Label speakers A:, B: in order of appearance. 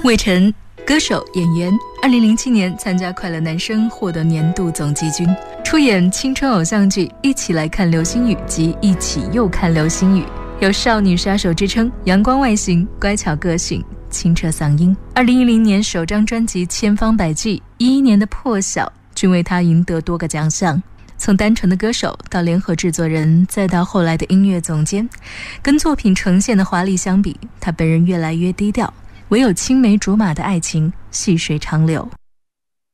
A: 魏晨，歌手、演员，2007年参加《快乐男声》获得年度总季军，出演青春偶像剧《一起来看流星雨》及《一起又看流星雨》，有少女杀手之称，阳光外形，乖巧个性，清澈嗓音。2010年首张专辑《千方百计》，11年的《破晓》均为他赢得多个奖项。从单纯的歌手到联合制作人，再到后来的音乐总监，跟作品呈现的华丽相比，他本人越来越低调，唯有青梅竹马的爱情细水长流。